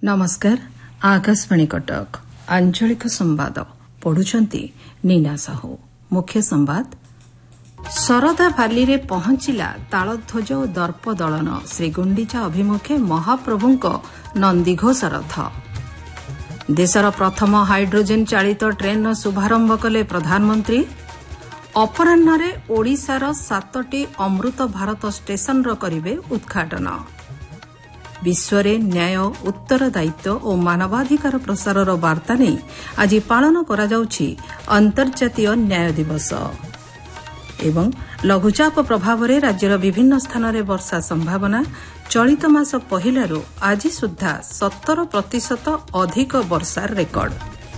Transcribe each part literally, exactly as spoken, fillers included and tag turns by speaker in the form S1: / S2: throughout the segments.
S1: नमस्कार आकाशवाणी कटक आंचलिक संवाद पढ़ुचंती नीना साहू। मुख्य संवाद शरदा भाली रे पहुंचिला तालध्वज और दर्प दलन श्रीगुंडीचा अभिमुखे महाप्रभुंक नंदीघोष रथ। देशर प्रथम हाइड्रोजेन चालित ट्रेन शुभारंभ कले प्रधानमंत्री। अपराह्न ओडिशार सातटी अमृत भारत स्टेशन करिवे उद्घाटन। विश्वरे न्याय उत्तरदायित्व और मानवाधिकार प्रसारर वार्ता नहीं आज पालन करा जाउछि अंतर्जातीय न्याय दिवस। एवं लघुचाप प्रभाव में राज्यर विभिन्न स्थान में वर्षा संभावना। चलित मास पहिलारू आज सुधा सत्तर प्रतिशत अधिक वर्षा रेकर्ड।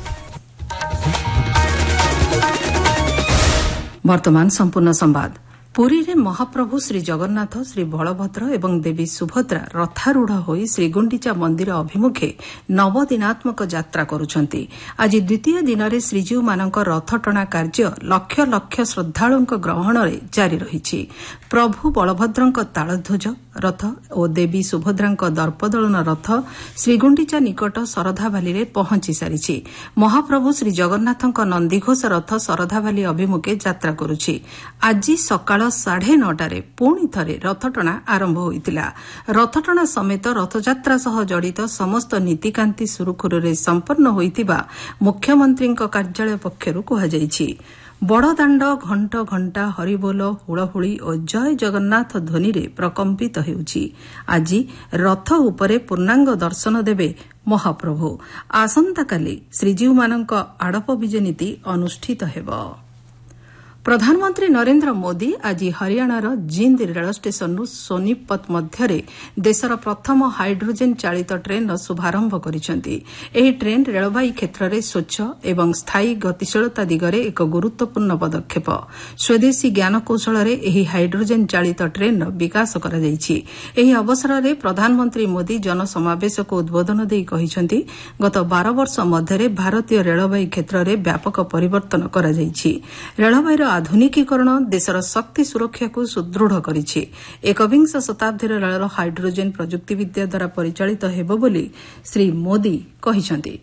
S1: वर्तमान संपूर्ण संवाद। पुरी रे महाप्रभु श्री जगन्नाथ श्री बलभद्र एवं देवी सुभद्रा रथारूढ़ होई श्रीगुंडीचा मंदिर अभिमुखे नवदिनात्मक यात्रा करुछंती। आज द्वितीय दिन में श्रीजीव मानक रथटणा कार्य लक्ष लक्ष श्रद्धालुंक ग्रहण रे जारी रहिछि। प्रभु बलभद्रंक तालध्वज रथ और देवी सुभद्रांक दर्पदलन रथ श्रीगुंडीचा निकट शरधाबाली रे पहुंची सारिछि। महाप्रभु श्री जगन्नाथंक नंदीघोष रथ शरधाबाली अभिमुखे यात्रा करुछि। आज सकाळ साढ़े नौटारे पुणी थरे रथटणा आरंभ होइतिला। रथटणा समेत रथयात्रा सह जड़ित समस्त नीतिकांति सुरुखुरुरे संपन्न होइतिबा मुख्यमंत्रींक कार्यालय पक्षरु कुहाଯାଇଛି। बड़दाण्ड घंट घंटा हरिबोल हुड़हुड़ी और जय जगन्नाथ ध्वनि रे प्रकंपित हेउछि। आज रथ उपरे पूर्णांग दर्शन देवे महाप्रभु। आसंताकाली श्रीजीव मानक आड़प विजे नीति अनुष्ठित हेब। प्रधानमंत्री नरेंद्र मोदी आज हरियाणार जिंद रेल स्टेशन सोनीपत मध्य देशर प्रथम हाइड्रोजेन चालित ट्रेन शुभारंभ करिसेंती। एही ट्रेन रेलबाई क्षेत्र में स्वच्छ एवं स्थायी गतिशीलता दिगरे एक गुरुत्वपूर्ण पदक्षेप। स्वदेशी ज्ञानकौशल एही हाइड्रोजेन चालित ट्रेन विकास करा जायछि। एही अवसर में प्रधानमंत्री मोदी जनसमावेश को उद्बोधन देई कहिसेंती गत बारह वर्ष मध्य भारतीय रेलबाई क्षेत्र में व्यापक परिवर्तन करा जायछि। रेलबाईर आधुनिकीकरण देशर शक्ति सुरक्षा को सुदृढ़ करिछि। एकविंश शताब्दी रेलर हाइड्रोजेन प्रजुक्तिविद्या द्वारा परिचालित हेबो बोली श्री मोदी कहिसेंती।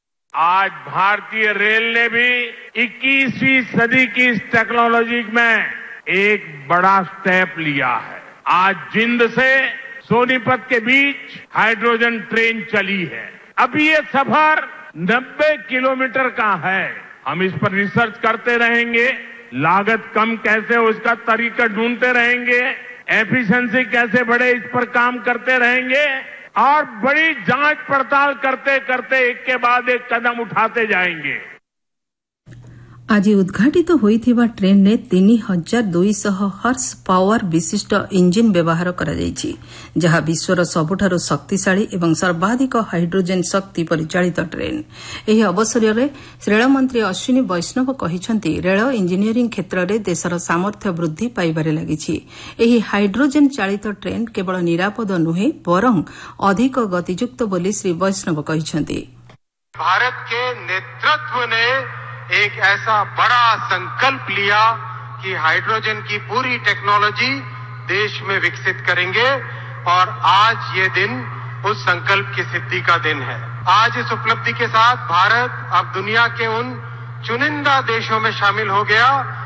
S2: आज भारतीय रेल ने भी इक्कीसवीं सदी की इस टेक्नोलॉजी में एक बड़ा स्टेप लिया है। आज जिंद से सोनीपत के बीच हाइड्रोजन ट्रेन चली है। अभी ये सफर नब्बे किलोमीटर का है। हम इस पर रिसर्च करते रहेंगे, लागत कम कैसे हो इसका तरीका ढूंढते रहेंगे, एफिशिएंसी कैसे बढ़े इस पर काम करते रहेंगे और बड़ी जांच पड़ताल करते करते एक के बाद एक कदम उठाते जाएंगे।
S1: आज उद्घाटित होइथिबा ट्रेन ने तीन हजार दो सौ हॉर्स पावर विशिष्ट इंजिन व्यवहार करा जायछि, जहाँ विश्वर सबुठारु शक्तिशाली एवं सर्वाधिक हाइड्रोजेन शक्ति परिचालित ट्रेन। एही अवसर में रेलमंत्री अश्विनी वैष्णव कहिसेंती रेल इंजीनियरिंग क्षेत्र में देशर सामर्थ्य वृद्धि पाइबारे लागिछि। एही हाइड्रोजेन चालित ट्रेन केवल निरापद नुहे बरं अधिक गतियुक्त बोली श्री वैष्णव कहिसेंती।
S3: भारत के नेतृत्व ने एक ऐसा बड़ा संकल्प लिया कि हाइड्रोजन की पूरी टेक्नोलॉजी देश में विकसित करेंगे और आज ये दिन उस संकल्प की सिद्धि का दिन है। आज इस उपलब्धि के साथ भारत अब दुनिया के उन चुनिंदा देशों में शामिल हो गया